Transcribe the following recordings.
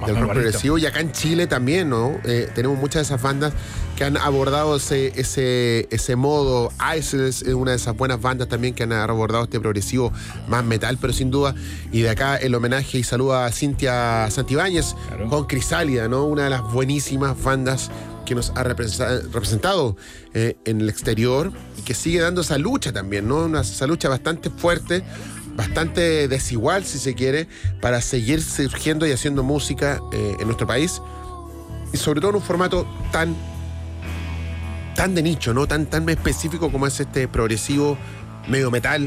del rock progresivo, y acá en Chile también, ¿no? Tenemos muchas de esas bandas que han abordado ese modo. Ice es una de esas buenas bandas también que han abordado este progresivo más metal, pero sin duda. Y de acá el homenaje y saludo a Cintia Santibáñez, claro, con Crisálida, ¿no? Una de las buenísimas bandas que nos ha representado en el exterior y que sigue dando esa lucha también, ¿no? Esa lucha bastante fuerte, bastante desigual, si se quiere, para seguir surgiendo y haciendo música en nuestro país, y sobre todo en un formato tan de nicho, ¿no? Tan específico como es este progresivo, medio metal,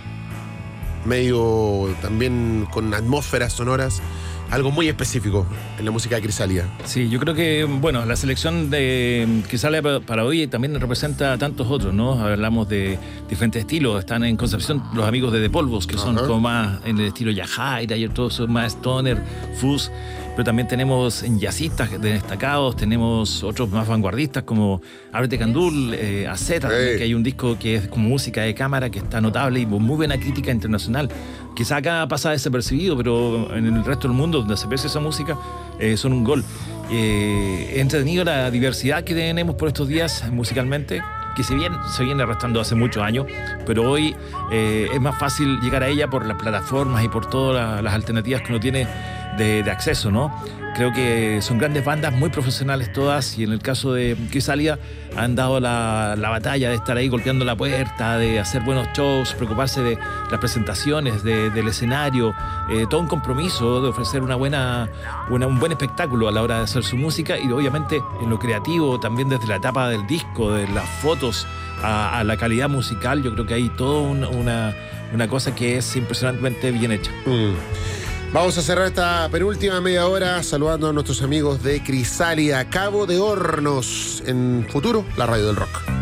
medio también con atmósferas sonoras. Algo muy específico en la música de Crisálida. Sí, yo creo que, bueno, la selección de Crisálida para hoy también representa a tantos otros, ¿no? Hablamos de diferentes estilos. Están en Concepción los amigos de Polvos, que son como más en el estilo Yajaira, y todos son más stoner, fuzz. Pero también tenemos jazzistas destacados, tenemos otros más vanguardistas como Ábrete Candul, AZ, que hay un disco que es como música de cámara que está notable y muy buena crítica internacional. Quizá acá pasa desapercibido, pero en el resto del mundo donde se aprecia esa música son un gol. He entretenido la diversidad que tenemos por estos días musicalmente, que se viene arrastrando hace muchos años, pero hoy es más fácil llegar a ella por las plataformas y por todas las alternativas que uno tiene de acceso, ¿no? Creo que son grandes bandas, muy profesionales todas, y en el caso de Crisálida han dado la batalla de estar ahí golpeando la puerta, de hacer buenos shows, preocuparse de las presentaciones, del escenario, todo un compromiso de ofrecer un buen espectáculo a la hora de hacer su música, y obviamente en lo creativo, también desde la etapa del disco, de las fotos a la calidad musical. Yo creo que hay toda una cosa que es impresionantemente bien hecha. Vamos a cerrar esta penúltima media hora saludando a nuestros amigos de Crisálida, Cabo de Hornos, en Futuro, la radio del rock.